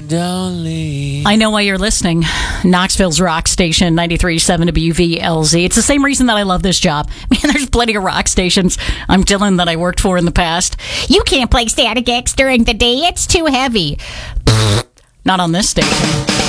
don't leave. I know why you're listening. Knoxville's rock station, 93.7 WVLZ. It's the same reason that I love this job. Man, there's plenty of rock stations I'm telling that I worked for in the past. You can't play Static X during the day. It's too heavy. Not on this station.